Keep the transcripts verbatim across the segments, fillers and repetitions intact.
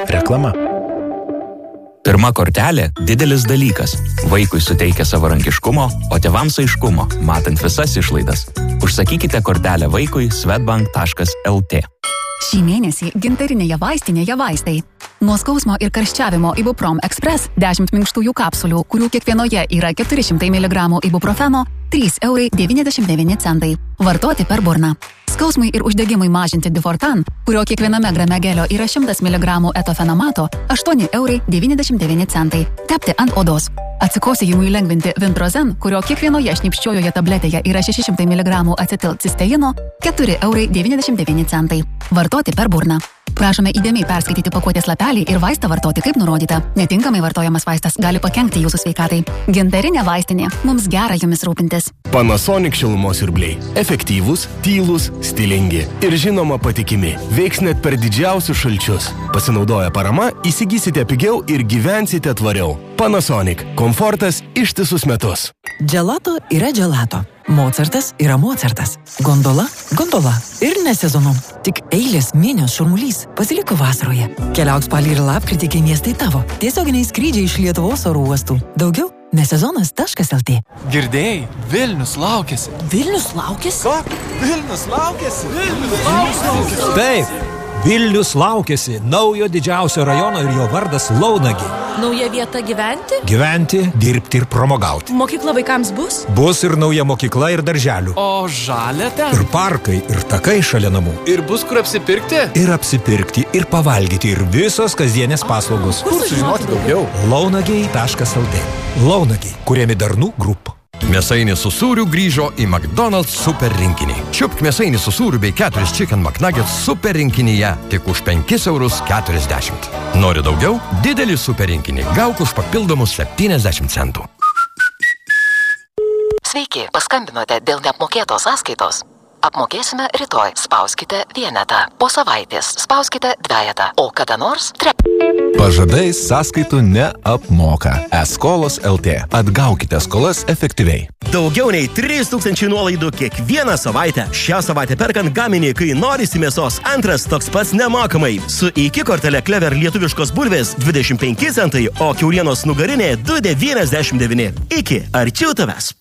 Reklama. Pirma kortelė – didelis dalykas. Vaikui suteikia savarankiškumo, o tėvams aiškumo, matant visas išlaidas. Užsakykite kortelę vaikui swedbank taškas el tė. Šį mėnesį gintarinėje vaistinėje vaistai. Nuo skausmo ir karščiavimo Ibuprom Express dešimt minkštųjų kapsulių, kurių kiekvienoje yra keturi šimtai miligramų ibuprofeno, trys eurai devyniasdešimt devyni centai. Vartoti per burną. Skausmui ir uždegimui mažinti Difortan, kurio kiekviename grame gelio yra šimtas miligramų etofenamato, aštuoni eurai devyniasdešimt devyni centai. Tepti ant odos. Atsikosėjimui lengvinti Vintrozen, kurio kiekvienoje šnipščiojoje tabletėje yra šeši šimtai miligramų acetilcisteino, keturi eurai devyniasdešimt devyni centai. Vartoti per burną. Prašome įdėmiai perskaityti pakuotės lapelį ir vaistą vartoti kaip nurodyta. Netinkamai vartojamas vaistas gali pakenkti jūsų sveikatai. Gintarinė vaistinė. Mums gera jumis rūpintis. Panasonic šilumos siurbliai. Efektyvūs, tylūs, stilingi ir žinoma patikimi. Veiks net per didžiausius šalčius. Pasinaudoję parama, įsigysite pigiau ir gyvensite tvariau. Panasonic. Komfortas ištisus metus. Gelato yra gelato. Mocartas yra Mocartas. Gondola – gondola. Ir ne sezonu. Tik eilės minios šurmulys pasiliko vasaroje. Keliauk spalį ir lapkritį, kai miestai tavo. Tiesioginiai skrydžiai iš Lietuvos oro uostų. Daugiau – nesezonas taškas el tė. Girdėjai, Vilnius laukiasi. Vilnius laukiasi? Ką? Vilnius laukiasi? Vilnius laukiasi? Taip. Vilnius laukiasi naujo didžiausio rajono ir jo vardas Launagė. Nauja vieta gyventi? Gyventi, dirbti ir pramogauti. Mokykla vaikams bus? Bus ir nauja mokykla ir darželių. O žalia ten? Ir parkai, ir takai šalia namų. Ir bus kur apsipirkti? Ir apsipirkti, ir pavalgyti, ir visos kasdienės paslaugos. Kur sužinoti daugiau? Launagė taškas el tė. Launagė, kuriami Darnų Group. Mėsainį su sūriu grįžo į McDonald's super rinkinį. Čiupk mėsainį su sūriu bei keturis Chicken McNuggets super rinkinyje tik už penkis eurus keturiasdešimt. Nori daugiau? Didelį super rinkinį gauk už papildomus septyniasdešimt centų. Sveiki, paskambinote dėl neapmokėtos sąskaitos. Apmokėsime rytoj. Spauskite vienetą. Po savaitės spauskite dvejetą. O kada nors tre... Pažadais sąskaitų neapmoka. E-skolos el tė. Atgaukite skolas efektyviai. Daugiau nei trys tūkstančiai nuolaidų kiekvieną savaitę. Šią savaitę perkant gaminį, kai norisi mėsos, antras toks pats nemokamai. Su iki kortelė Clever lietuviškos bulvės dvidešimt penki centai, o kiaulienos nugarinė du devyniasdešimt devyni. Iki, arčiau tavęs.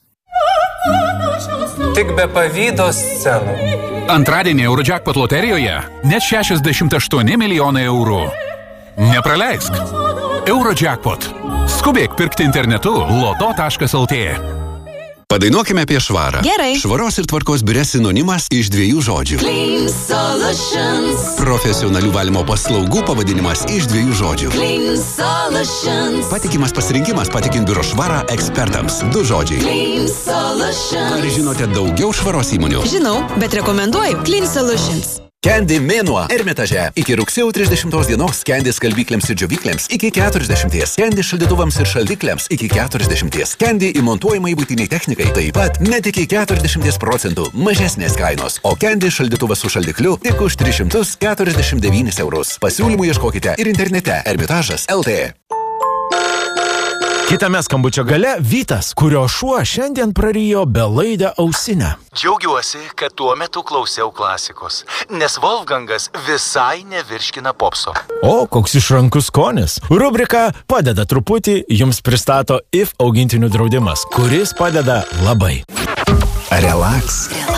Tik be pavydo scenų. Antradienį Eurojackpot loterijoje net šešiasdešimt aštuoni milijonai eurų. Nepraleisk. Eurojackpot. Skubėk pirkti internetu loto taškas el tė. Padainuokime apie švarą. Gerai. Švaros ir tvarkos biure sinonimas iš dviejų žodžių. Clean Solutions. Profesionalių valymo paslaugų pavadinimas iš dviejų žodžių. Clean Solutions. Patikimas pasirinkimas patikint biuro švarą ekspertams. Du žodžiai. Clean Solutions. Ar žinote daugiau švaros įmonių? Žinau, bet rekomenduoju Clean Solutions. Candy mėnuo Ermitaže. Iki rugsėjo trisdešimtos dienos Candy skalbyklėms ir džiovyklėms iki keturiasdešimties. Candy šaldytuvams ir šaldikliams iki keturiasdešimties. Candy įmontuojamai buitiniai technikai taip pat net iki keturiasdešimties procentų mažesnės kainos. O Candy šaldytuvas su šaldikliu tik už tris šimtus keturiasdešimt devynis eurus. Pasiūlymų ieškokite ir internete ermitažas taškas el tė. Kitame skambučio gale Vytas, kurio šuo šiandien prarijo belaidę ausinę. Džiaugiuosi, kad tuo metu klausiau klasikos, nes Wolfgangas visai nevirškina popso. O, koks išrankus skonis. Rubrika Padeda truputį jums pristato I F augintinių draudimas, kuris padeda labai. Relax.